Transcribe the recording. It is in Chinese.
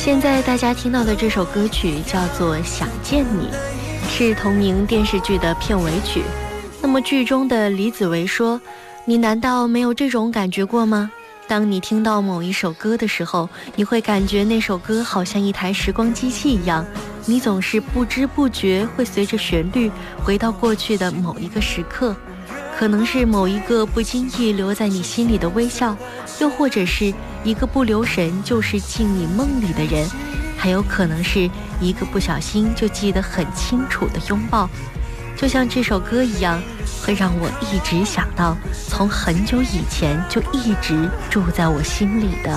现在大家听到的这首歌曲叫做《想见你》，是同名电视剧的片尾曲。那么剧中的李子维说，你难道没有这种感觉过吗？当你听到某一首歌的时候，你会感觉那首歌好像一台时光机器一样，你总是不知不觉会随着旋律回到过去的某一个时刻，可能是某一个不经意留在你心里的微笑，又或者是一个不留神就是进你梦里的人，还有可能是一个不小心就记得很清楚的拥抱。就像这首歌一样，会让我一直想到从很久以前就一直住在我心里的